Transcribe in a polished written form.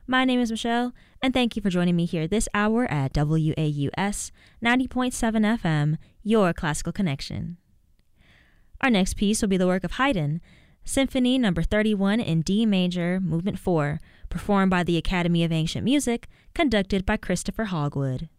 My name is Michelle, and thank you for joining me here this hour at WAUS 90.7 FM, your classical connection. Our next piece will be the work of Haydn, Symphony No. 31 in D major, Movement 4, performed by the Academy of Ancient Music, conducted by Christopher Hogwood.